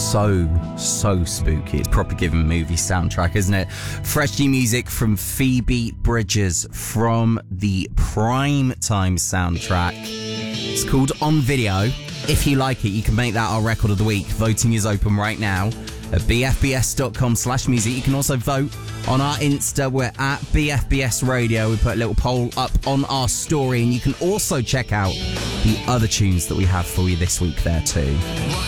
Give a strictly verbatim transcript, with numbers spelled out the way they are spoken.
so, so spooky. It's proper giving movie soundtrack, isn't it? Fresh new music from Phoebe Bridgers from the Prime Time soundtrack. It's called On Video. If you like it, you can make that our record of the week. Voting is open right now at b f b s dot com slash music. You can also vote on our Insta. We're at B F B S Radio. We put a little poll up on our story, and you can also check out the other tunes that we have for you this week there too.